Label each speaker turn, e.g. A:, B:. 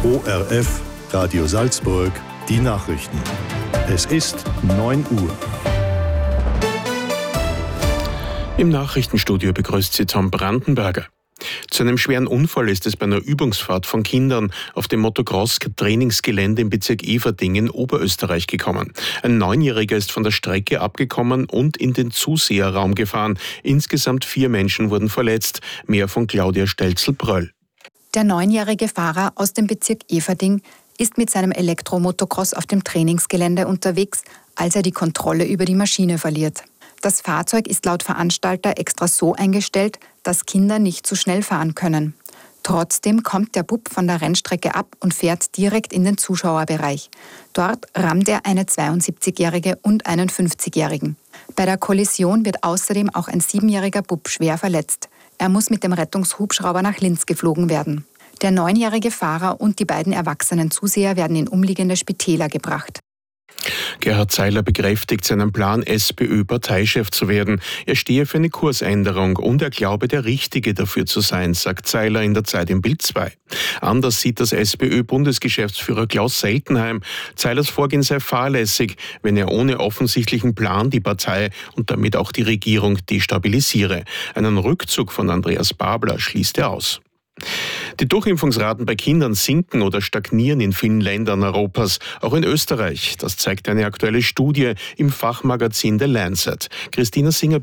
A: ORF, Radio Salzburg, die Nachrichten. Es ist 9 Uhr.
B: Im Nachrichtenstudio begrüßt Sie Tom Brandenberger. Zu einem schweren Unfall ist es bei einer Übungsfahrt von Kindern auf dem Motocross-Trainingsgelände im Bezirk Everding in Oberösterreich gekommen. Ein 9-Jähriger ist von der Strecke abgekommen und in den Zuseherraum gefahren. Insgesamt 4 Menschen wurden verletzt. Mehr von Claudia Stelzel-Bröll.
C: Der 9-jährige Fahrer aus dem Bezirk Everding ist mit seinem Elektromotocross auf dem Trainingsgelände unterwegs, als er die Kontrolle über die Maschine verliert. Das Fahrzeug ist laut Veranstalter extra so eingestellt, dass Kinder nicht zu schnell fahren können. Trotzdem kommt der Bub von der Rennstrecke ab und fährt direkt in den Zuschauerbereich. Dort rammt er eine 72-Jährige und einen 50-Jährigen. Bei der Kollision wird außerdem auch ein 7-jähriger Bub schwer verletzt. Er muss mit dem Rettungshubschrauber nach Linz geflogen werden. Der 9-jährige Fahrer und die beiden erwachsenen Zuseher werden in umliegende Spitäler gebracht.
B: Gerhard Zeiler bekräftigt seinen Plan, SPÖ-Parteichef zu werden. Er stehe für eine Kursänderung und er glaube, der Richtige dafür zu sein, sagt Zeiler in der Zeit im Bild 2. Anders sieht das SPÖ-Bundesgeschäftsführer Klaus Seltenheim. Zeilers Vorgehen sei fahrlässig, wenn er ohne offensichtlichen Plan die Partei und damit auch die Regierung destabilisiere. Einen Rückzug von Andreas Babler schließt er aus. Die Durchimpfungsraten bei Kindern sinken oder stagnieren in vielen Ländern Europas, auch in Österreich. Das zeigt eine aktuelle Studie im Fachmagazin The Lancet. Christina Singer